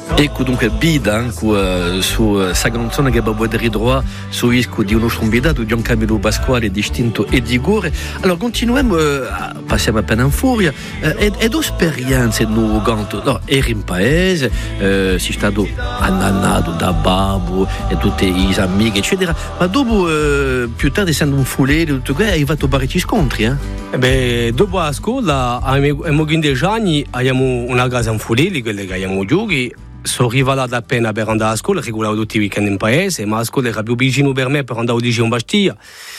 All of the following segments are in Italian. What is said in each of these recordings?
Ecco dunque Bida su sa canzone che può dare droit su disco di uno convidato Gian Camillo Pasquale distinto e di Gore. Allora continuiamo, passiamo appena in furia ed esperienze no canto. No, eri in paese, si è stato andannato da babbo e tutti i amici eccetera, ma dopo più tardi essendo un fulere tutto questo hai fatto parecchi scontri dopo la scuola abbiamo 15 anni abbiamo una casa in fulere quelle che abbiamo giochi. Sono arrivato appena per andare a scuola, regolavo tutti i weekend in paese, ma la scuola era più vicino per me per andare a Dijon Bastia.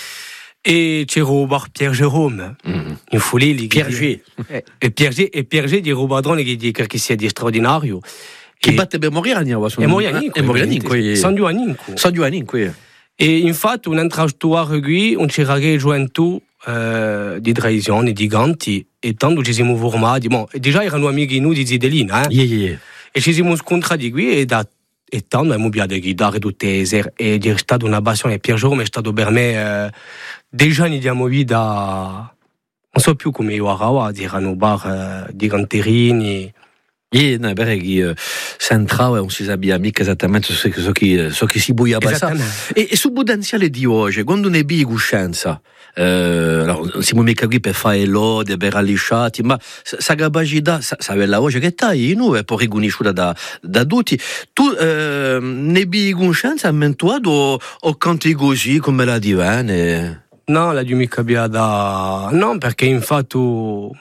E c'ero bar Pierre Jérôme, in Fuleli. Pierre e Pierre di Robadrone che sia di straordinario. Che batte per Moriani, e Moriani, San Giovanninco. E infatti un altro qui, un c'era che gioventù di tradizione, di ganti, e tanto ci siamo formati. Bon, già erano amici noi di Zidelina, E ci siamo scontrati qui e tanto abbiamo piaciuto guidare tutte le sere e è stata una passione. Pierre Jérôme è stato per me 10 anni di vita, non so più come io ora, erano bar di canterini. No, è vero che Centrale non si sa mica esattamente so che si buia passare. E sul potenziale di oggi, quando ne bi coscienza, non siamo mica qui per fare lode, per allisciati, ma sa capacità, sa la voce che hai, noi è poi riconosciuta da tutti. Tu ne bi coscienza ammentuato o canti così come la divane? No, la di mica da... No, perché infatti sono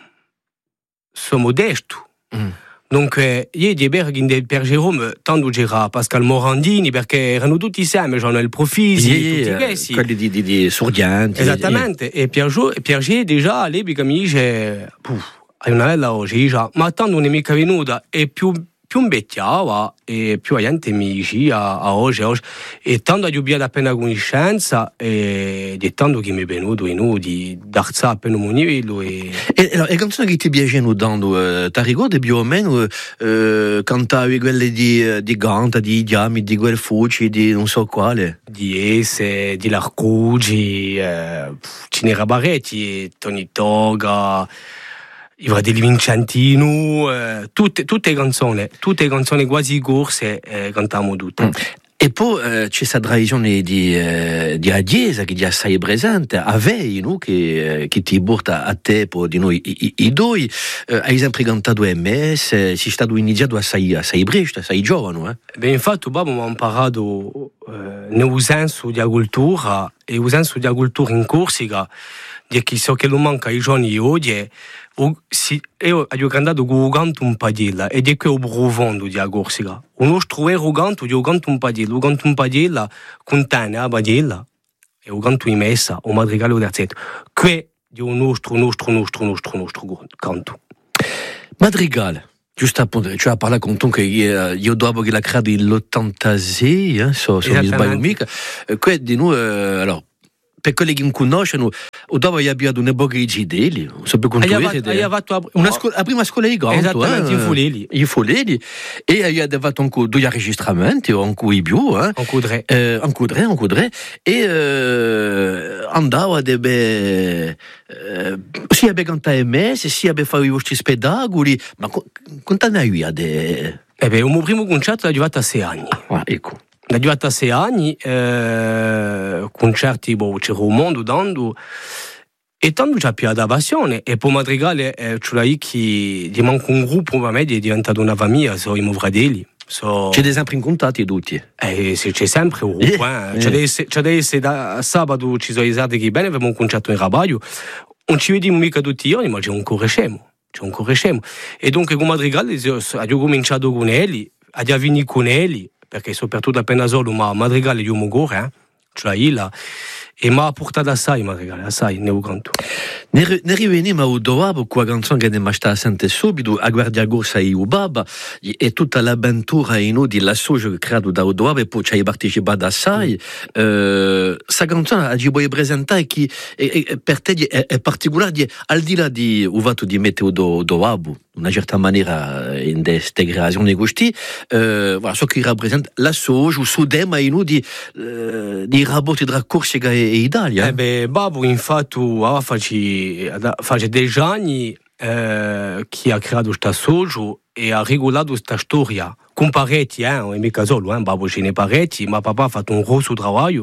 modesto. Dunque, ieri di Pierre Jérôme, tanto c'era Pascal Morandini, perché erano tutti insieme, Jean-Noël Profisi, tutti questi. Quelli di Sordianti. Esattamente, e Pierre già all'epoca mi dice, hai una bella oggi, già, ma tanto non è mica venuta, e più invecchiava, e più la gente mi diceva a oggi, e tanto ho più appena conoscenza, e di tanto che mi è venuto di d'alzare appena un livello. E canzoni che ti piacciono tanto, ti ricordi più o meno cantavi quelle di Ganta, di Diami, di quel Fucci, di non so quale? Di Esse, di Larcugi, ce n'era parecchi, Tony Toga, Ivra di Vincentino, tutte canzoni quasi corse, cantiamo tutte. E poi c'è questa tradizione di Adiesa che è assai presente, Avei, no? che ti porta a te di noi i due, hai sempre cantato MS, sei stato iniziato assai presto, assai giovane. Infatti babbo mi ha imparato nel senso di agricoltura e il senso di agricoltura in Corsica, di che so che lo manca ai giorni di oggi. Io ho cantato con il canto un padilla ed è che ho profondo di Corsica. Un nostro ero canto di canto un padilla contane a padilla e un canto in messa o madrigale o terzetto. Che è un nostro canto. Madrigale. Giusto appunto, cioè parla con tu che io dopo che l'ha creato nell'86, se mi sbaglio mica, di noi, allora, per quelli che mi conoscono, dopo io abbiamo un'epoca di Gideli, non so più quanto la prima scuola di canto. Esattamente, in Fuleli. E io ho fatto anche 2 registramenti, anche i più. Ancudre. E andavo a sia per cantare MS, sia per fare i vostri spettacoli, ma quanti anni hai io? Il mio primo concerto è arrivato a 6 anni. Ecco. È arrivato a 6 anni, concerti, c'era un mondo dando, e tanto c'è più da passione, e poi madrigale c'è che di manco un gruppo per me, è diventato una famiglia, sono i miei fratelli. C'è sempre in contatti tutti? C'è sempre un gruppo, c'è da sabato ci sono i sardi che bene, abbiamo un concerto in Rabaio, non ci vediamo mica tutti i giorni, ma c'è un correscemo. E dunque con madrigale ho cominciato con Eli, a venire con Eli, perché soprattutto appena solo, ma madrigale di un mogore, cioè là, e mi ha portato assai madrigale, assai, ne ho canto. Ne riveniamo dopo qua canzone che ne sta sente subito, a guardia corsa e Ubaba, e tutta l'avventura in noi di l'associo creato da Udoabo, e poi ci hai partecipato assai. Questa canzone ci vuoi presentare che per te è particolare, al di là di uvato di mettere Udoabo, in una certa maniera in queste creazioni questi, so che rappresenta l'associo, su tema in noi di rapporti tra Corsica e Italia. Babbo, infatti, faccio 10 anni che ha creato questa soggio e ha regolato questa storia con parecchi, in mio caso, babbo ce ne parecchi, ma papà ha fatto un grosso lavoro.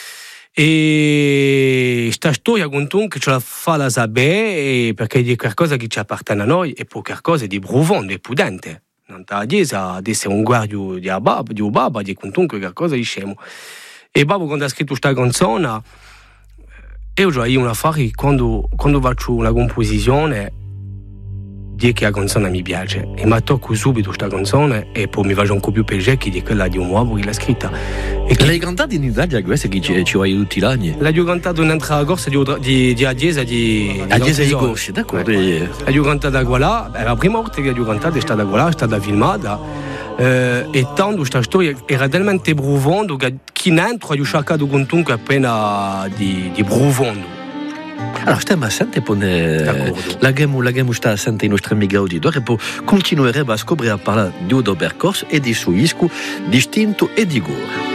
E questa storia comunque ce la fa la sapere perché è qualcosa che ci appartiene a noi e poi qualcosa di profondo e potente. Non ti dice di essere un guardio di Babbo, di comunque qualcosa di scemo. E Babbo quando ha scritto questa canzone, io ho un affare quando faccio una composizione di che la canzone mi piace e mi tocco subito questa canzone e poi mi faccio un po' più piacere che di quella di un uomo che l'ha scritta. E l'hai cantata in Italia questa che ci va tutti gli anni? L'ho cantata in un'altra corsa di Adiesa di Gorsi, d'accordo. L'ho cantata qua, la prima volta che l'ho cantata è stata qua, è stata filmata e tanto questa storia era talmente profonda che chi dentro ha cercato comunque appena di profondo. Allora, stiamo sempre la sta sempre i nostri amici auditori e poi continueremo a scoprire a parlare di un percorso e di suo disco distinto e di gore.